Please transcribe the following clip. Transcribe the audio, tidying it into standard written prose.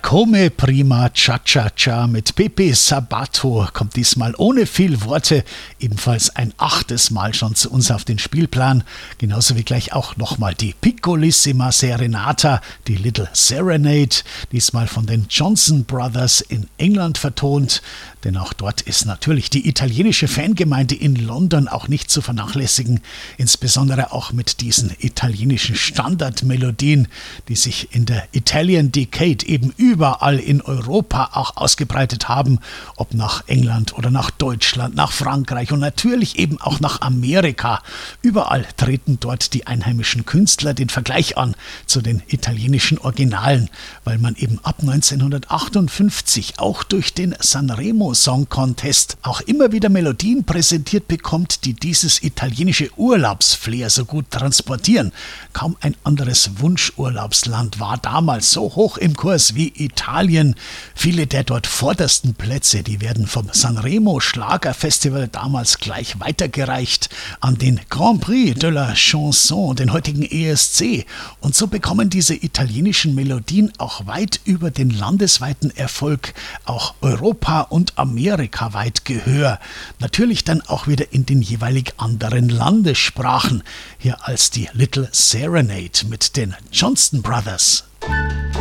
Come prima cha-cha-cha mit Pepe Sabato kommt diesmal ohne viel Worte ebenfalls ein 8. Mal schon zu uns auf den Spielplan. Genauso wie gleich auch nochmal die Piccolissima Serenata, die Little Serenade, diesmal von den Johnson Brothers in England vertont. Denn auch dort ist natürlich die italienische Fangemeinde in London auch nicht zu vernachlässigen, insbesondere auch mit diesen italienischen Standardmelodien, die sich in der Italian Decade eben überall in Europa auch ausgebreitet haben, ob nach England oder nach Deutschland, nach Frankreich und natürlich eben auch nach Amerika. Überall treten dort die einheimischen Künstler den Vergleich an zu den italienischen Originalen, weil man eben ab 1958 auch durch den Sanremo Song Contest auch immer wieder Melodien präsentiert bekommt, die dieses italienische Urlaubsflair so gut transportieren. Kaum ein anderes Wunschurlaubsland war damals so hoch im Kurs wie Italien. Viele der dort vordersten Plätze, die werden vom Sanremo Schlagerfestival damals gleich weitergereicht an den Grand Prix de la Chanson, den heutigen ESC. Und so bekommen diese italienischen Melodien auch weit über den landesweiten Erfolg auch Europa und Amerika weit Gehör. Natürlich dann auch wieder in den jeweilig anderen Landessprachen. Hier als die Little Serenade mit den Johnson Brothers.